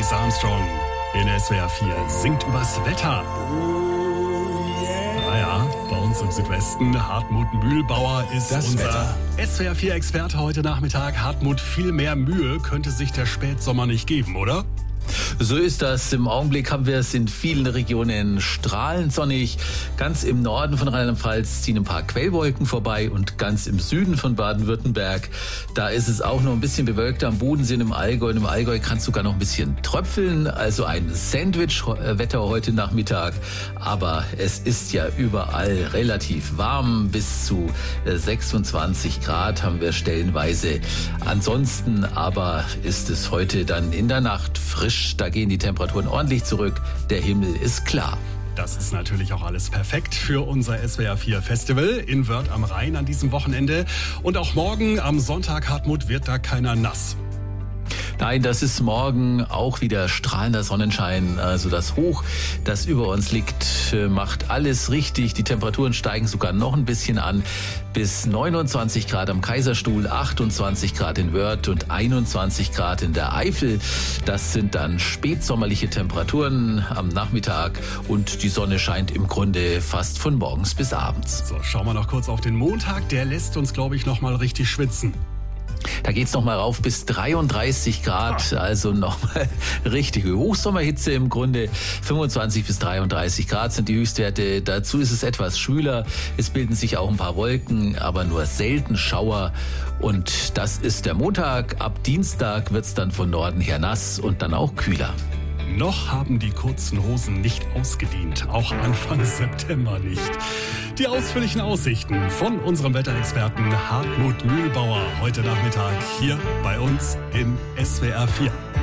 Louis Armstrong in SWR 4 singt übers Wetter. Naja, bei uns im Südwesten, Hartmut Mühlbauer ist das unser SWR 4 Experte heute Nachmittag. Hartmut, viel mehr Mühe könnte sich der Spätsommer nicht geben, oder? So ist das. Im Augenblick haben wir es in vielen Regionen strahlend sonnig. Ganz im Norden von Rheinland-Pfalz ziehen ein paar Quellwolken vorbei und ganz im Süden von Baden-Württemberg, da ist es auch noch ein bisschen bewölkt am Bodensee im Allgäu. Und im Allgäu kann es sogar noch ein bisschen tröpfeln, also ein Sandwich-Wetter heute Nachmittag. Aber es ist ja überall relativ warm, bis zu 26 Grad haben wir stellenweise. Ansonsten aber ist es heute dann in der Nacht frisch. Da gehen die Temperaturen ordentlich zurück. Der Himmel ist klar. Das ist natürlich auch alles perfekt für unser SWR 4 Festival in Wörth am Rhein an diesem Wochenende. Und auch morgen am Sonntag, Hartmut, wird da keiner nass. Nein, das ist morgen auch wieder strahlender Sonnenschein. Also das Hoch, das über uns liegt, macht alles richtig. Die Temperaturen steigen sogar noch ein bisschen an. Bis 29 Grad am Kaiserstuhl, 28 Grad in Wörth und 21 Grad in der Eifel. Das sind dann spätsommerliche Temperaturen am Nachmittag und die Sonne scheint im Grunde fast von morgens bis abends. So, schauen wir noch kurz auf den Montag. Der lässt uns, glaube ich, noch mal richtig schwitzen. Da geht's noch mal rauf bis 33 Grad, also noch mal richtige Hochsommerhitze im Grunde. 25 bis 33 Grad sind die Höchstwerte. Dazu ist es etwas schwüler. Es bilden sich auch ein paar Wolken, aber nur selten Schauer. Und das ist der Montag. Ab Dienstag wird's dann von Norden her nass und dann auch kühler. Noch haben die kurzen Hosen nicht ausgedient, auch Anfang September nicht. Die ausführlichen Aussichten von unserem Wetterexperten Hartmut Mühlbauer heute Nachmittag hier bei uns in SWR 4.